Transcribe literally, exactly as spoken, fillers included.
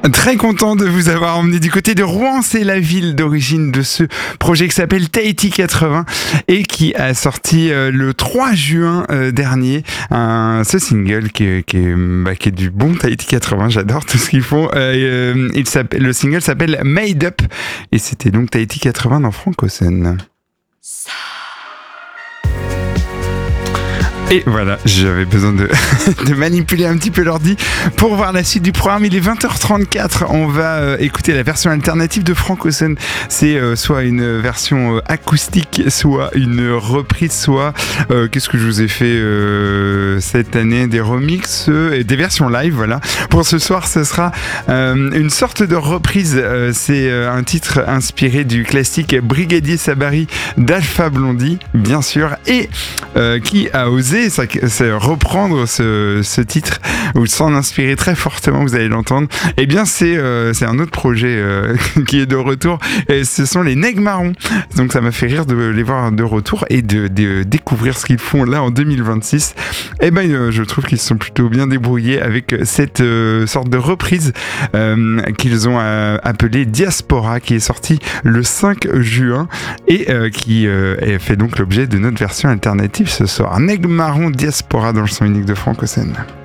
Très content de vous avoir emmené du côté de Rouen, c'est la ville d'origine de ce projet qui s'appelle Tahiti quatre-vingts et qui a sorti euh, le trois juin euh, dernier un, ce single qui est, qui, est, bah, qui est du bon Tahiti quatre-vingts, j'adore tout ce qu'ils font. Euh, euh, il s'appelle, le single s'appelle Made Up et c'était donc Tahiti quatre-vingts dans Francosen. Et voilà, j'avais besoin de, de manipuler un petit peu l'ordi pour voir la suite du programme. Il est vingt heures trente-quatre, on va euh, écouter la version alternative de Francosen. C'est euh, soit une version euh, acoustique, soit une reprise, soit... Euh, qu'est-ce que je vous ai fait euh, cette année? Des remixes euh, et des versions live, voilà. Pour ce soir, ce sera euh, une sorte de reprise. Euh, c'est euh, un titre inspiré du classique Brigadier Sabari d'Alpha Blondy, bien sûr, et euh, qui a osé Ça, c'est reprendre ce, ce titre ou s'en inspirer très fortement, vous allez l'entendre. Eh bien, c'est, euh, c'est un autre projet euh, qui est de retour. Et ce sont les Nègres Marrons. Donc, ça m'a fait rire de les voir de retour et de, de découvrir ce qu'ils font là en deux mille vingt-six. Eh ben, euh, je trouve qu'ils se sont plutôt bien débrouillés avec cette euh, sorte de reprise euh, qu'ils ont euh, appelée Diaspora, qui est sortie le cinq juin et euh, qui euh, fait donc l'objet de notre version alternative ce soir. Nègres Marrons Diaspora dans le son unique de Francosen.